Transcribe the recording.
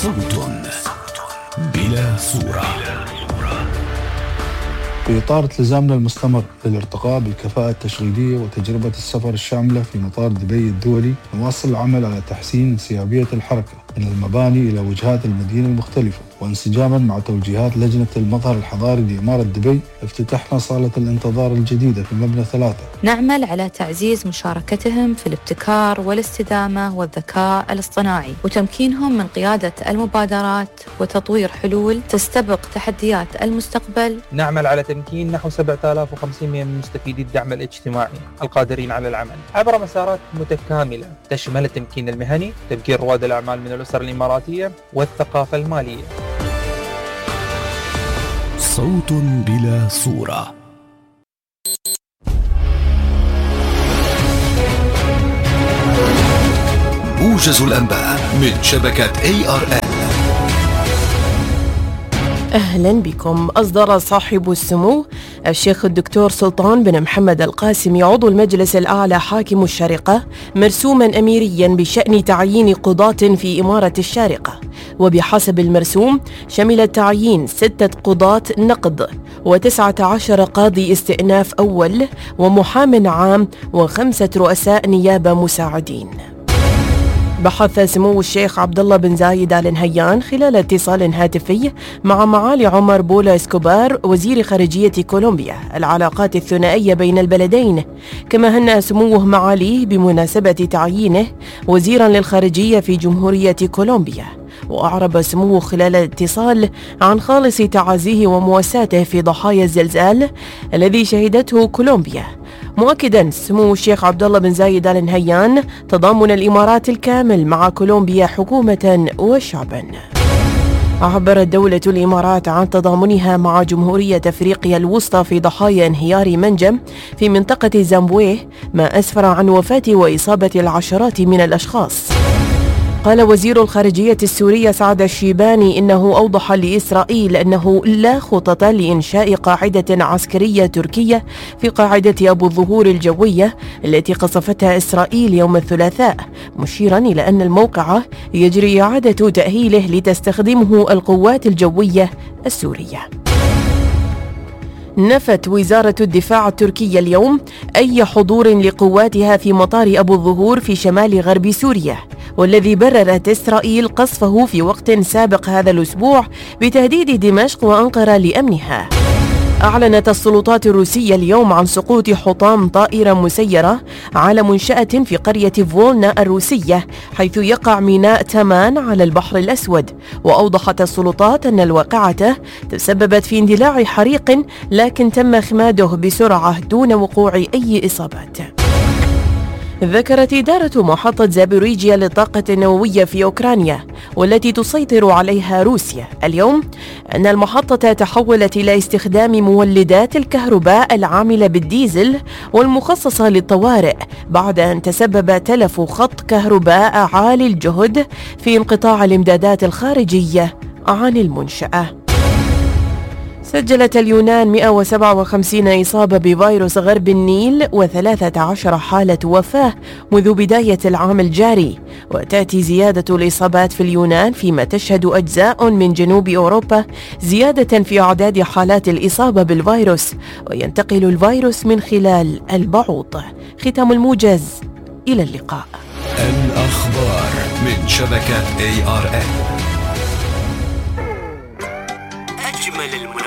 صوت بلا صورة. في إطار التزامنا المستمر للارتقاء بالكفاءة التشغيلية وتجربة السفر الشاملة في مطار دبي الدولي، نواصل العمل على تحسين انسيابية الحركة من المباني إلى وجهات المدينة المختلفة، وانسجاما مع توجيهات لجنة المظهر الحضاري لإمارة دبي افتتحنا صالة الانتظار الجديدة في مبنى 3. نعمل على تعزيز مشاركتهم في الابتكار والاستدامة والذكاء الاصطناعي وتمكينهم من قيادة المبادرات وتطوير حلول تستبق تحديات المستقبل. نعمل على تمكين نحو 7500 من مستفيدي الدعم الاجتماعي القادرين على العمل عبر مسارات متكاملة تشمل التمكين المهني، تبكير رواد الأعمال من الأسر الإماراتية والثقافة المالية. صوت بلا صورة. موجز الأنباء من شبكة ARN. أهلا بكم. أصدر صاحب السمو الشيخ الدكتور سلطان بن محمد القاسمي عضو المجلس الأعلى حاكم الشارقة مرسوما أميريا بشأن تعيين قضاة في إمارة الشارقة، وبحسب المرسوم شمل تعيين 6 قضاة نقض و19 قاضي استئناف أول ومحام عام و5 رؤساء نيابة مساعدين. بحث سمو الشيخ عبد الله بن زايد آل نهيان خلال اتصال هاتفي مع معالي عمر بولا اسكوبار وزير خارجية كولومبيا العلاقات الثنائية بين البلدين، كما هنأ سموه معاليه بمناسبة تعيينه وزيرا للخارجية في جمهورية كولومبيا. وأعرب سموه خلال الاتصال عن خالص تعازيه ومواساته في ضحايا الزلزال الذي شهدته كولومبيا، مؤكدا سمو الشيخ عبد الله بن زايد آل نهيان تضامن الإمارات الكامل مع كولومبيا حكومة وشعبا. عبرت دولة الإمارات عن تضامنها مع جمهورية أفريقيا الوسطى في ضحايا انهيار منجم في منطقة زامبويه، ما أسفر عن وفاة وإصابة العشرات من الأشخاص. قال وزير الخارجية السوري سعد الشيباني إنه أوضح لإسرائيل أنه لا خطط لإنشاء قاعدة عسكرية تركية في قاعدة أبو الظهور الجوية التي قصفتها إسرائيل يوم الثلاثاء، مشيرا إلى أن الموقع يجري إعادة تأهيله لتستخدمه القوات الجوية السورية. نفت وزارة الدفاع التركية اليوم أي حضور لقواتها في مطار أبو الظهور في شمال غرب سوريا، والذي بررت إسرائيل قصفه في وقت سابق هذا الأسبوع بتهديد دمشق وأنقرة لأمنها. أعلنت السلطات الروسية اليوم عن سقوط حطام طائرة مسيرة على منشأة في قرية فولنا الروسية حيث يقع ميناء تامان على البحر الأسود، وأوضحت السلطات أن الواقعة تسببت في اندلاع حريق لكن تم إخماده بسرعة دون وقوع أي إصابات. ذكرت إدارة محطة زابوريجيا للطاقة النووية في أوكرانيا والتي تسيطر عليها روسيا اليوم أن المحطة تحولت إلى استخدام مولدات الكهرباء العاملة بالديزل والمخصصة للطوارئ بعد أن تسبب تلف خط كهرباء عالي الجهد في انقطاع الإمدادات الخارجية عن المنشأة. سجلت اليونان 157 إصابة بفيروس غرب النيل و13 حالة وفاة منذ بداية العام الجاري، وتأتي زيادة الإصابات في اليونان فيما تشهد أجزاء من جنوب أوروبا زيادة في أعداد حالات الإصابة بالفيروس، وينتقل الفيروس من خلال البعوض. ختام الموجز، إلى اللقاء. الأخبار من شبكة ARN.